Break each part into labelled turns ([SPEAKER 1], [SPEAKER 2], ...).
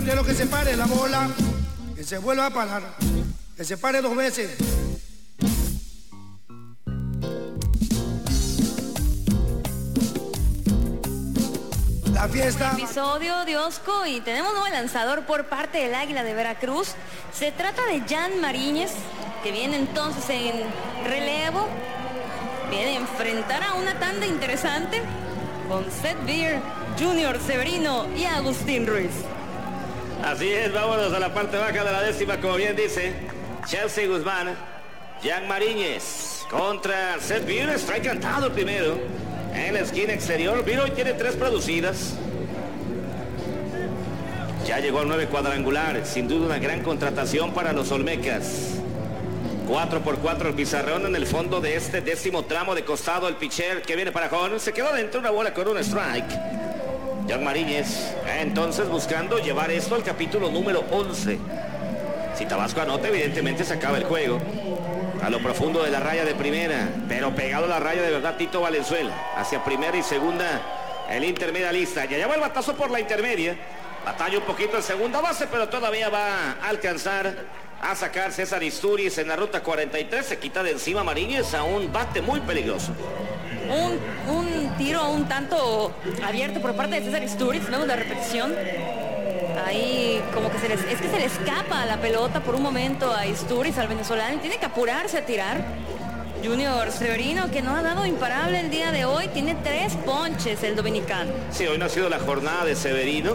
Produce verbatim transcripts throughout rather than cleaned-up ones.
[SPEAKER 1] De lo que se pare la bola, que se vuelva a parar, que se pare dos veces. La fiesta.
[SPEAKER 2] Episodio de Osco y tenemos un nuevo lanzador por parte del Águila de Veracruz. Se trata de Jan Mariñez, que viene entonces en relevo. Viene a enfrentar a una tanda interesante con Seth Beer, Junior Severino y Agustín Ruiz.
[SPEAKER 3] Así es, vámonos a la parte baja de la décima, como bien dice Chelsea Guzmán. Jan Mariñez contra Seth Beer, strike cantado el primero. En la esquina exterior, Beer hoy tiene tres producidas. Ya llegó al nueve cuadrangular, sin duda una gran contratación para los Olmecas. cuatro por cuatro el pizarrón en el fondo de este décimo tramo de costado. El pitcher que viene para Jón se quedó dentro una bola con un strike. Jan Mariñez entonces buscando llevar esto al capítulo número once. Si Tabasco anota, evidentemente se acaba el juego. A lo profundo de la raya de primera, pero pegado a la raya de verdad Tito Valenzuela. Hacia primera y segunda el intermedialista. Ya lleva el batazo por la intermedia. Batalla un poquito en segunda base, pero todavía va a alcanzar a sacar César Isturiz en la ruta cuarenta y tres. Se quita de encima Mariñez a un bate muy peligroso.
[SPEAKER 2] Un, un tiro un tanto abierto por parte de César Isturiz. Vemos la repetición. Ahí como que se les, es que se le escapa la pelota por un momento a Isturiz, al venezolano, y tiene que apurarse a tirar. Junior Severino, que no ha dado imparable el día de hoy, tiene tres ponches el dominicano.
[SPEAKER 3] Sí, hoy no ha sido la jornada de Severino,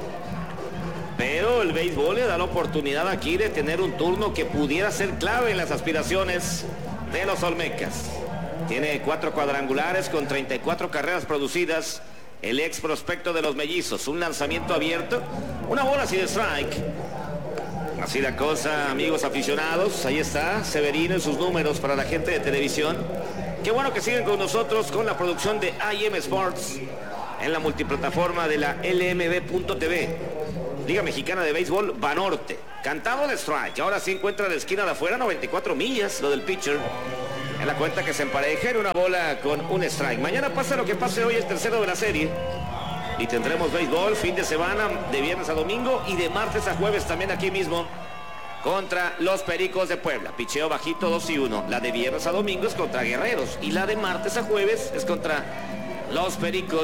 [SPEAKER 3] pero el béisbol le da la oportunidad aquí de tener un turno que pudiera ser clave en las aspiraciones de los Olmecas. Tiene cuatro cuadrangulares con treinta y cuatro carreras producidas. El ex prospecto de los Mellizos, un lanzamiento abierto, una bola así de strike. Así la cosa, amigos aficionados. Ahí está Severino en sus números para la gente de televisión. Qué bueno que siguen con nosotros con la producción de I M Sports en la multiplataforma de la L M B punto T V. Liga Mexicana de Béisbol Banorte. Cantado de strike. Ahora sí encuentra de esquina de afuera, noventa y cuatro millas, lo del pitcher. En la cuenta que se empareja en una bola con un strike. Mañana pasa lo que pase hoy, el tercero de la serie. Y tendremos béisbol fin de semana, de viernes a domingo y de martes a jueves también aquí mismo contra los Pericos de Puebla. Picheo bajito dos y uno. La de viernes a domingo es contra Guerreros. Y la de martes a jueves es contra los Pericos.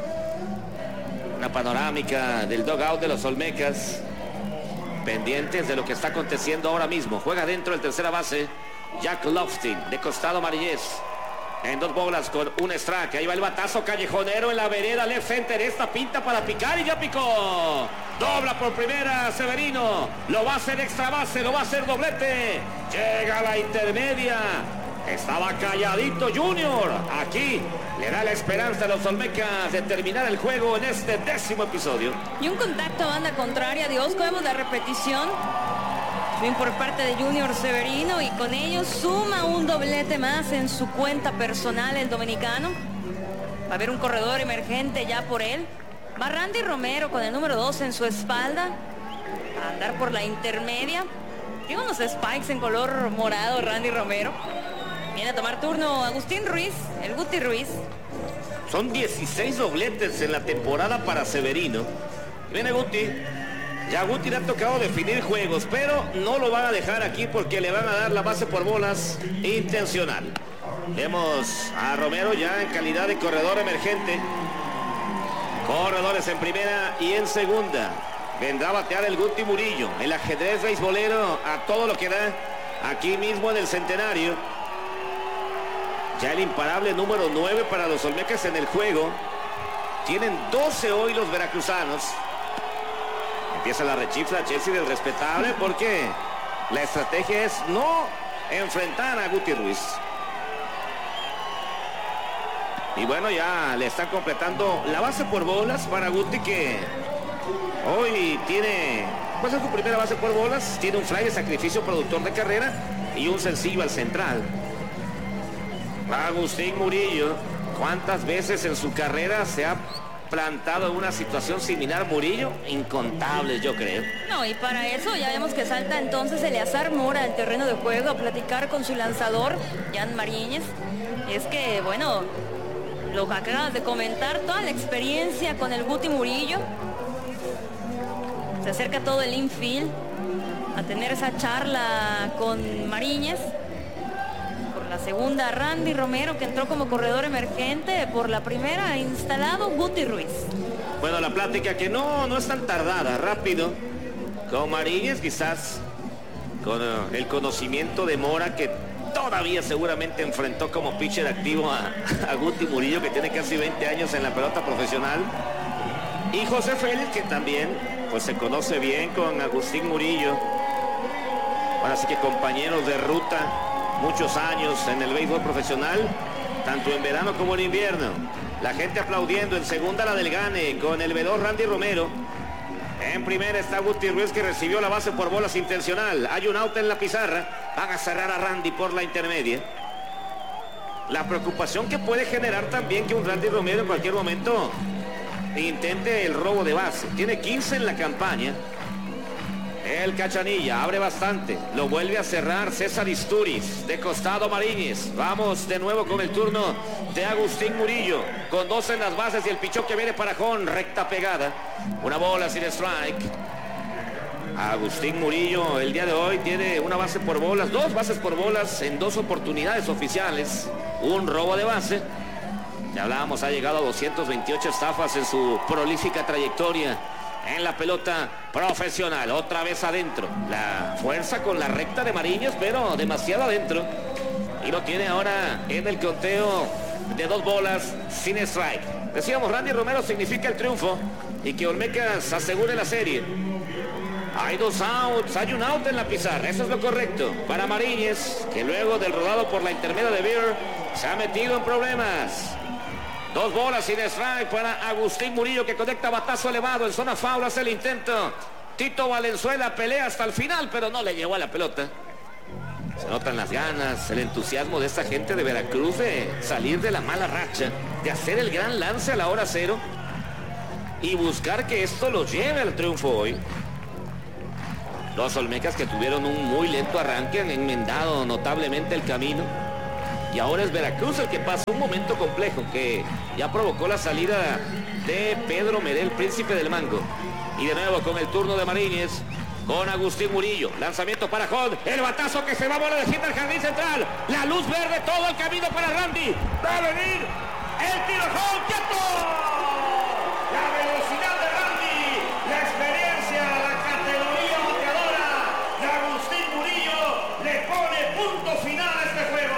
[SPEAKER 3] Una panorámica del dugout de los Olmecas. Pendientes de lo que está aconteciendo ahora mismo. Juega dentro el tercera base Jack Loftin, de costado Mariñez. En dos bolas con un strike. Ahí va el batazo callejonero en la vereda left center. Esta pinta para picar y ya picó. Dobla por primera Severino. Lo va a hacer extra base, lo va a hacer doblete. Llega a la intermedia. Estaba calladito Junior. Aquí le da la esperanza a los Olmecas de terminar el juego en este décimo episodio.
[SPEAKER 2] Y un contacto a banda contraria de Osco. Vemos la repetición. Bien por parte de Junior Severino, y con ello suma un doblete más en su cuenta personal el dominicano. Va a haber un corredor emergente ya por él. Va Randy Romero con el número dos en su espalda a andar por la intermedia. Tiene unos spikes en color morado Randy Romero. Viene a tomar turno Agustín Ruiz, el Guti Ruiz.
[SPEAKER 3] Son dieciséis dobletes en la temporada para Severino. Viene Guti. Ya Guti le ha tocado definir juegos, pero no lo van a dejar aquí porque le van a dar la base por bolas intencional. Vemos a Romero ya en calidad de corredor emergente. Corredores en primera y en segunda. Vendrá a batear el Guti Murillo. El ajedrez beisbolero a todo lo que da aquí mismo en el Centenario. Ya el imparable número nueve para los Olmecas en el juego. Tienen doce hoy los veracruzanos. Empieza la rechifla Chelsea del respetable porque la estrategia es no enfrentar a Guti Ruiz. Y bueno, ya le están completando la base por bolas para Guti, que hoy tiene, pues es su primera base por bolas. Tiene un fly de sacrificio productor de carrera y un sencillo al central. Agustín Murillo, ¿cuántas veces en su carrera se ha plantado en una situación similar Murillo? Incontables, yo creo.
[SPEAKER 2] No, y para eso ya vemos que salta entonces Eleazar Mora al terreno de juego a platicar con su lanzador, Jan Mariñez. Es que, bueno, lo que acabas de comentar, toda la experiencia con el Guti Murillo. Se acerca todo el infield a tener esa charla con Mariñez. Por la segunda, Randy Romero, que entró como corredor emergente. Por la primera, instalado Guti Ruiz.
[SPEAKER 3] Bueno, la plática que no, no es tan tardada, rápido. Con Mariñez, quizás con uh, el conocimiento de Mora, que todavía seguramente enfrentó como pitcher activo a, a Guti Murillo, que tiene casi veinte años en la pelota profesional. Y José Félix, que también pues se conoce bien con Agustín Murillo. Ahora sí que compañeros de ruta, muchos años en el béisbol profesional, tanto en verano como en invierno. La gente aplaudiendo. En segunda, la del Gane, con el veedor Randy Romero. En primera está Guti Ruiz, que recibió la base por bolas intencional. Hay un out en la pizarra. Van a cerrar a Randy por la intermedia. La preocupación que puede generar también que un Randy Romero en cualquier momento intente el robo de base. Tiene quince en la campaña. El Cachanilla abre bastante. Lo vuelve a cerrar César Isturiz. De costado Mariñez. Vamos de nuevo con el turno de Agustín Murillo. Con dos en las bases y el pichón que viene para Jón. Recta pegada. Una bola sin strike. Agustín Murillo el día de hoy tiene una base por bolas. Dos bases por bolas en dos oportunidades oficiales. Un robo de base. Ya hablábamos, ha llegado a doscientas veintiocho estafas en su prolífica trayectoria en la pelota profesional. Otra vez adentro. La fuerza con la recta de Mariñez, pero demasiado adentro. Y lo tiene ahora en el conteo de dos bolas sin strike. Decíamos, Randy Romero significa el triunfo y que Olmecas asegure la serie. Hay dos outs, hay un out en la pizarra. Eso es lo correcto para Mariñez, que luego del rodado por la intermedia de Beer se ha metido en problemas. Dos bolas sin strike para Agustín Murillo, que conecta batazo elevado en zona foul. Hace el intento Tito Valenzuela, pelea hasta el final, pero no le llegó a la pelota. Se notan las ganas, el entusiasmo de esta gente de Veracruz de salir de la mala racha, de hacer el gran lance a la hora cero y buscar que esto los lleve al triunfo hoy. Los Olmecas, que tuvieron un muy lento arranque, han enmendado notablemente el camino. Y ahora es Veracruz el que pasa un momento complejo que ya provocó la salida de Pedro Medel, príncipe del mango. Y de nuevo con el turno de Mariñez, con Agustín Murillo. Lanzamiento para Jod. El batazo que se va a bola de hit al jardín central. La luz verde, todo el camino para Randy. Va a venir el tiro Jod. ¡Quieto! La velocidad de Randy. La experiencia, la categoría bateadora de Agustín Murillo le pone punto final a este juego.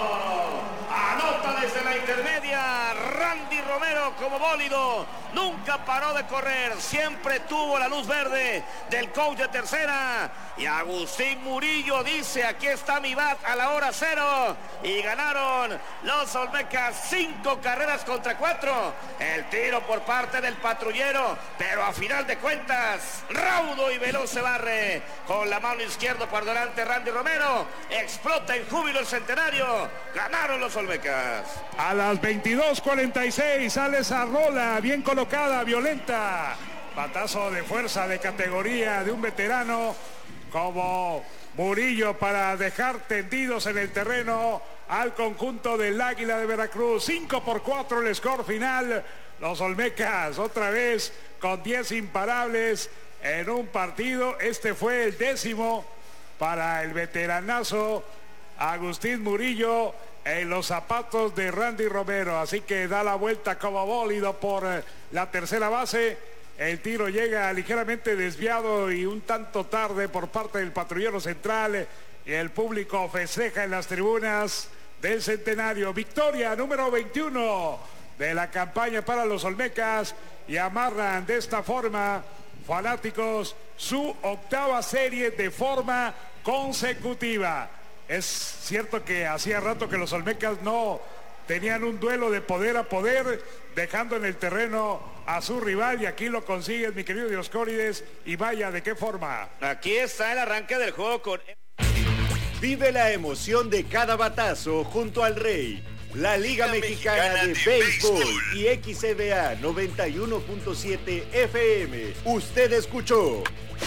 [SPEAKER 3] Desde la intermedia, Randy Romero como bólido, nunca paró de correr, siempre tuvo la luz verde del coach de tercera. Y Agustín Murillo dice: aquí está mi bat a la hora cero. Y ganaron los Olmecas cinco carreras contra cuatro. El tiro por parte del patrullero, pero a final de cuentas, raudo y veloz se barre con la mano izquierda por delante Randy Romero. Explota en júbilo el centenario. Ganaron los Olmecas.
[SPEAKER 4] A las veintidós cuarenta y seis sale esa rola bien colocada, violenta. Batazo de fuerza, de categoría de un veterano como Murillo para dejar tendidos en el terreno al conjunto del Águila de Veracruz. cinco por cuatro el score final. Los Olmecas otra vez con diez imparables en un partido. Este fue el décimo para el veteranazo Agustín Murillo en los zapatos de Randy Romero. Así que da la vuelta como bólido por la tercera base. El tiro llega ligeramente desviado y un tanto tarde por parte del patrullero central. Y el público festeja en las tribunas del centenario. Victoria número veintiuno de la campaña para los Olmecas. Y amarran de esta forma, fanáticos, su octava serie de forma consecutiva. Es cierto que hacía rato que los Olmecas no tenían un duelo de poder a poder, dejando en el terreno a su rival, y aquí lo consigues, mi querido Dioscórides, y vaya, ¿de qué forma?
[SPEAKER 3] Aquí está el arranque del juego con...
[SPEAKER 5] Vive la emoción de cada batazo junto al Rey, la Liga, Liga Mexicana, Mexicana de, de Béisbol, Béisbol y X C B A noventa y uno punto siete F M. Usted escuchó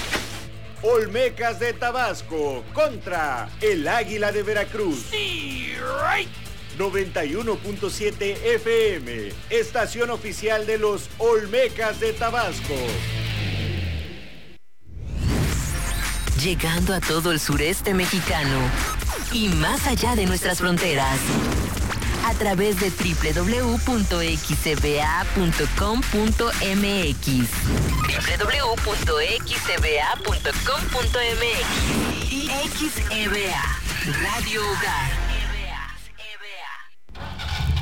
[SPEAKER 5] Olmecas de Tabasco contra el Águila de Veracruz. Sí, right. noventa y uno punto siete F M, estación oficial de los Olmecas de Tabasco.
[SPEAKER 6] llegando a todo el sureste mexicano y más allá de nuestras fronteras. A través de doble u doble u doble u punto x e b a punto com punto m x. doble u doble u doble u punto x e b a punto com punto m x y X E B A, Radio Hogar.